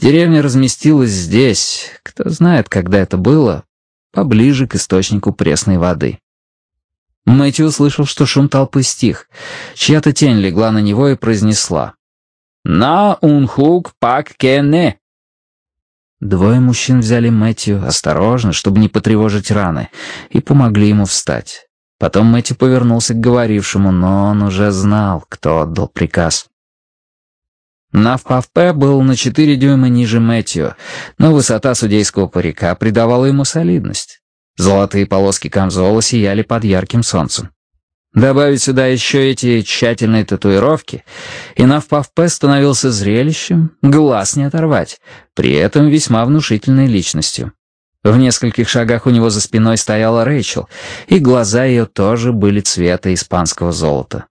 Деревня разместилась здесь, кто знает, когда это было, поближе к источнику пресной воды. Мэтью услышал, что шум толпы стих. Чья-то тень легла на него и произнесла: «На унхук пак кене». Двое мужчин взяли Мэтью осторожно, чтобы не потревожить раны, и помогли ему встать. Потом Мэтью повернулся к говорившему, но он уже знал, кто отдал приказ. Навпавпе был на 4 дюйма ниже Мэтью, но высота судейского парика придавала ему солидность. Золотые полоски камзола сияли под ярким солнцем. Добавить сюда еще эти тщательные татуировки, и Навпавпе становился зрелищем, глаз не оторвать, при этом весьма внушительной личностью. В нескольких шагах у него за спиной стояла Рэйчел, и глаза ее тоже были цвета испанского золота.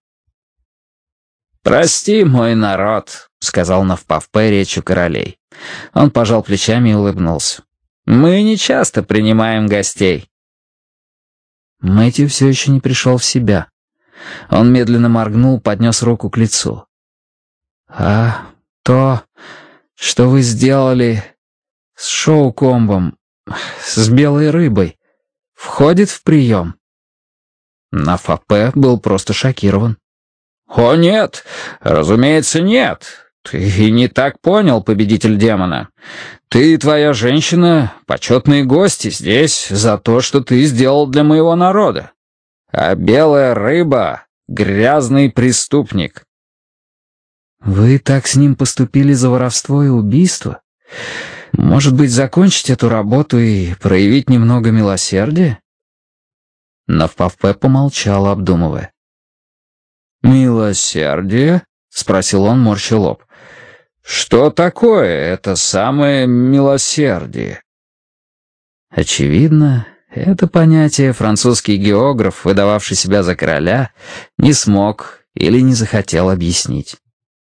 «Прости, мой народ», — сказал Навпавпе речью королей. Он пожал плечами и улыбнулся. «Мы не часто принимаем гостей». Мэтью все еще не пришел в себя. Он медленно моргнул, поднес руку к лицу. «А то, что вы сделали с шоу-комбом, с белой рыбой, входит в прием?» Навпавпе был просто шокирован. «О, нет! Разумеется, нет! Ты не так понял, победитель демона. Ты и твоя женщина — почетные гости здесь за то, что ты сделал для моего народа. А белая рыба — грязный преступник». «Вы так с ним поступили за воровство и убийство? Может быть, закончить эту работу и проявить немного милосердия?» Навпавпе помолчал, обдумывая. «Милосердие?» — спросил он, морща лоб. «Что такое это самое милосердие?» Очевидно, это понятие французский географ, выдававший себя за короля, не смог или не захотел объяснить.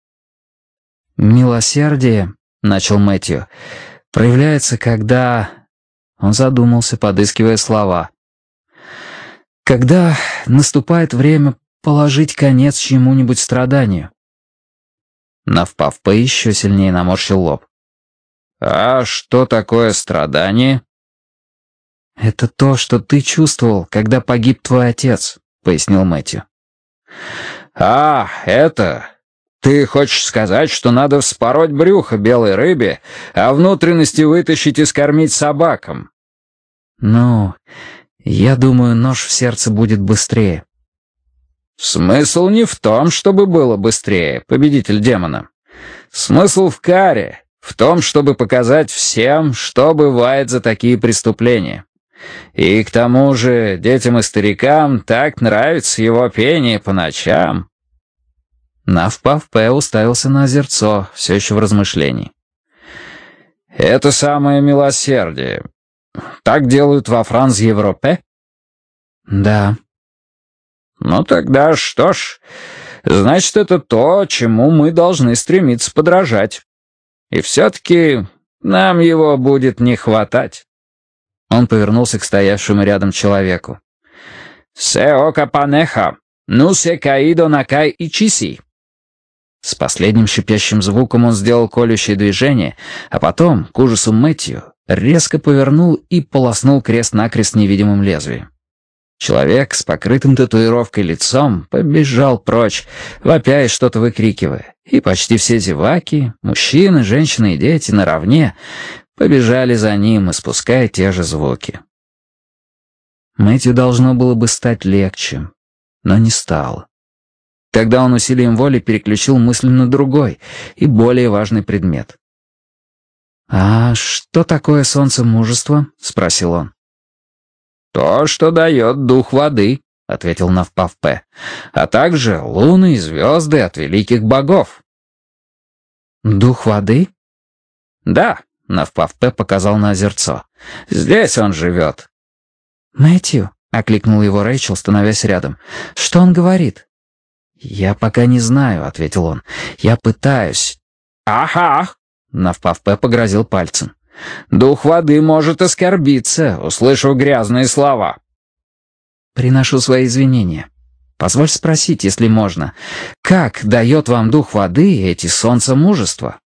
«Милосердие», — начал Мэтью, — «проявляется, когда...» Он задумался, подыскивая слова. «Когда наступает время положить конец чьему-нибудь страданию». Навпавпе еще сильнее наморщил лоб. «А что такое страдание?» «Это то, что ты чувствовал, когда погиб твой отец», — пояснил Мэтью. «А, это... Ты хочешь сказать, что надо вспороть брюхо белой рыбе, а внутренности вытащить и скормить собакам?» «Ну, я думаю, нож в сердце будет быстрее». «Смысл не в том, чтобы было быстрее, победитель демона. Смысл в каре, в том, чтобы показать всем, что бывает за такие преступления. И к тому же детям и старикам так нравится его пение по ночам». Навпавпе уставился на озерцо, все еще в размышлении. «Это самое милосердие. Так делают во Франс-Европе?» «Да». «Ну тогда что ж, значит, это то, чему мы должны стремиться подражать. И все-таки нам его будет не хватать». Он повернулся к стоявшему рядом человеку. «Се ока панеха, ну се каидо накай и чиси». С последним шипящим звуком он сделал колющее движение, а потом, к ужасу Мэтью, резко повернул и полоснул крест-накрест невидимым лезвием. Человек с покрытым татуировкой лицом побежал прочь, вопя и что-то выкрикивая, и почти все зеваки, мужчины, женщины и дети наравне, побежали за ним, испуская те же звуки. Мэтью должно было бы стать легче, но не стало. Тогда он усилием воли переключил мысль на другой и более важный предмет. «А что такое солнце мужества?» — спросил он. «То, что дает дух воды», — ответил Навпавпе, «а также луны и звезды от великих богов». «Дух воды?» «Да», — Навпавпе показал на озерцо. «Здесь он живет». «Мэтью», — окликнул его Рэйчел, становясь рядом, — «что он говорит?» «Я пока не знаю», — ответил он. «Я пытаюсь». «Ага», — Навпавпе погрозил пальцем. «Дух воды может оскорбиться, услышав грязные слова». «Приношу свои извинения. Позволь спросить, если можно, как дает вам дух воды эти солнца мужества?»